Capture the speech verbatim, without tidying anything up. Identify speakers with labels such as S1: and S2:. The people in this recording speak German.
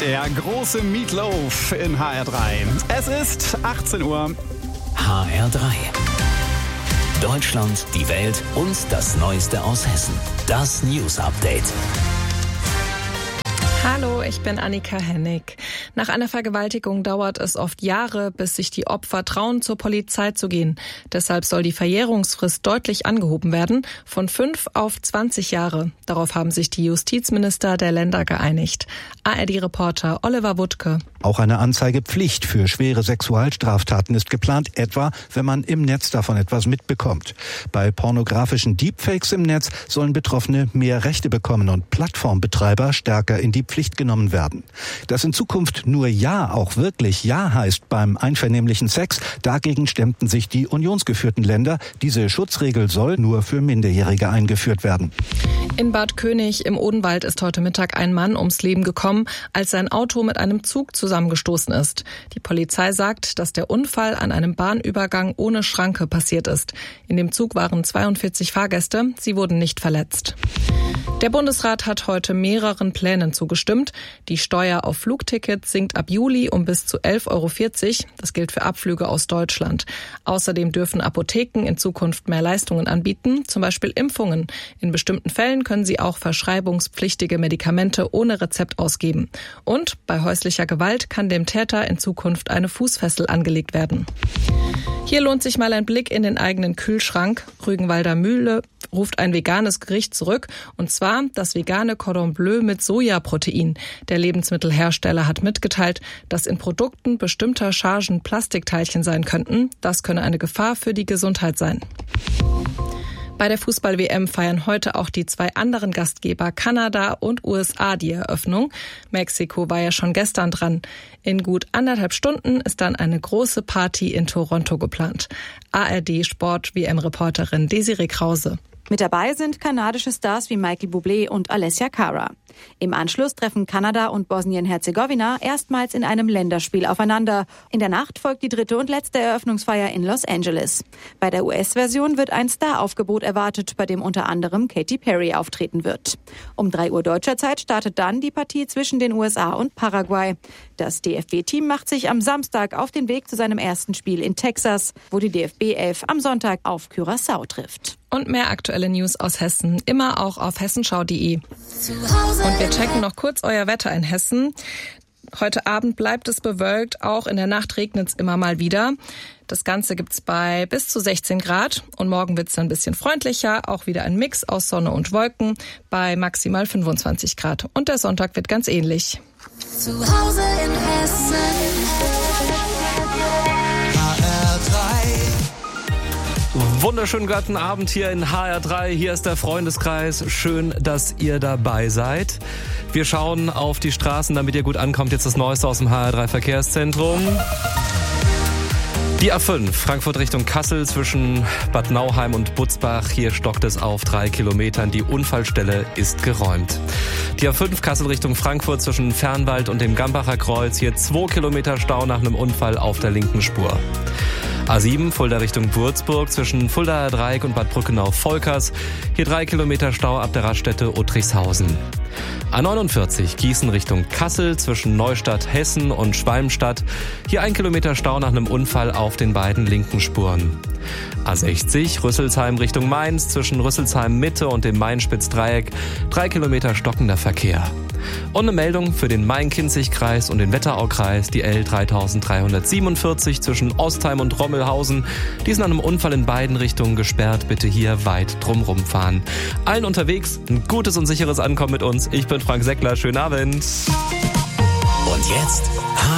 S1: Der große Meatloaf in H R drei. Es ist achtzehn Uhr.
S2: H R drei. Deutschland, die Welt und das Neueste aus Hessen. Das News Update.
S3: Hallo, ich bin Annika Hennig. Nach einer Vergewaltigung dauert es oft Jahre, bis sich die Opfer trauen, zur Polizei zu gehen. Deshalb soll die Verjährungsfrist deutlich angehoben werden, von fünf auf zwanzig Jahre. Darauf haben sich die Justizminister der Länder geeinigt. A R D-Reporter Oliver Wuttke.
S4: Auch eine Anzeigepflicht für schwere Sexualstraftaten ist geplant, etwa wenn man im Netz davon etwas mitbekommt. Bei pornografischen Deepfakes im Netz sollen Betroffene mehr Rechte bekommen und Plattformbetreiber stärker in die Pflicht genommen werden. Dass in Zukunft nur Ja auch wirklich Ja heißt beim einvernehmlichen Sex, dagegen stemmten sich die unionsgeführten Länder. Diese Schutzregel soll nur für Minderjährige eingeführt werden.
S3: In Bad König im Odenwald ist heute Mittag ein Mann ums Leben gekommen, als sein Auto mit einem Zug zusammengestoßen ist. Die Polizei sagt, dass der Unfall an einem Bahnübergang ohne Schranke passiert ist. In dem Zug waren zweiundvierzig Fahrgäste, sie wurden nicht verletzt. Der Bundesrat hat heute mehreren Plänen zugestimmt. Die Steuer auf Flugtickets sinkt ab Juli um bis zu elf Euro vierzig. Das gilt für Abflüge aus Deutschland. Außerdem dürfen Apotheken in Zukunft mehr Leistungen anbieten, zum Beispiel Impfungen. In bestimmten Fällen können sie auch verschreibungspflichtige Medikamente ohne Rezept ausgeben. Und bei häuslicher Gewalt kann dem Täter in Zukunft eine Fußfessel angelegt werden. Hier lohnt sich mal ein Blick in den eigenen Kühlschrank. Rügenwalder Mühle ruft ein veganes Gericht zurück, und zwar das vegane Cordon Bleu mit Sojaprotein. Der Lebensmittelhersteller hat mitgeteilt, dass in Produkten bestimmter Chargen Plastikteilchen sein könnten. Das könne eine Gefahr für die Gesundheit sein. Bei der Fußball-W M feiern heute auch die zwei anderen Gastgeber Kanada und U S A die Eröffnung. Mexiko war ja schon gestern dran. In gut anderthalb Stunden ist dann eine große Party in Toronto geplant. A R D-Sport-W M-Reporterin Desiree Krause.
S5: Mit dabei sind kanadische Stars wie Michael Bublé und Alessia Cara. Im Anschluss treffen Kanada und Bosnien-Herzegowina erstmals in einem Länderspiel aufeinander. In der Nacht folgt die dritte und letzte Eröffnungsfeier in Los Angeles. Bei der U S-Version wird ein Star-Aufgebot erwartet, bei dem unter anderem Katy Perry auftreten wird. Um drei Uhr deutscher Zeit startet dann die Partie zwischen den U S A und Paraguay. Das D F B-Team macht sich am Samstag auf den Weg zu seinem ersten Spiel in Texas, wo die D F B elf am Sonntag auf Curaçao trifft.
S3: Und mehr aktuelle News aus Hessen, immer auch auf hessenschau punkt de. Und wir checken noch kurz euer Wetter in Hessen. Heute Abend bleibt es bewölkt, auch in der Nacht regnet es immer mal wieder. Das Ganze gibt's bei bis zu sechzehn Grad und morgen wird's dann ein bisschen freundlicher, auch wieder ein Mix aus Sonne und Wolken bei maximal fünfundzwanzig Grad. Und der Sonntag wird ganz ähnlich.
S6: Zu Hause in Hessen. H R drei.
S7: Wunderschönen guten Abend hier in H R drei. Hier ist der Freundeskreis. Schön, dass ihr dabei seid. Wir schauen auf die Straßen, damit ihr gut ankommt. Jetzt das Neueste aus dem H R drei Verkehrszentrum. Die A fünf, Frankfurt Richtung Kassel zwischen Bad Nauheim und Butzbach. Hier stockt es auf drei Kilometern. Die Unfallstelle ist geräumt. Die A fünf, Kassel Richtung Frankfurt zwischen Fernwald und dem Gambacher Kreuz. Hier zwei Kilometer Stau nach einem Unfall auf der linken Spur. A sieben, Fulda Richtung Würzburg zwischen Fuldaer Dreieck und Bad Brückenau-Volkers. Hier drei Kilometer Stau ab der Raststätte Uttrichshausen. A neunundvierzig, Gießen Richtung Kassel zwischen Neustadt, Hessen und Schwalmstadt. Hier ein Kilometer Stau nach einem Unfall auf den beiden linken Spuren. A sechzig, Rüsselsheim Richtung Mainz zwischen Rüsselsheim Mitte und dem Main-Spitz-Dreieck. Drei Kilometer stockender Verkehr. Und eine Meldung für den Main-Kinzig-Kreis und den Wetteraukreis, die L dreitausenddreihundertsiebenundvierzig zwischen Ostheim und Rommelhausen. Die sind an einem Unfall in beiden Richtungen gesperrt. Bitte hier weit drumrum fahren. Allen unterwegs ein gutes und sicheres Ankommen mit uns. Ich bin Frank Seckler. Schönen Abend.
S2: Und jetzt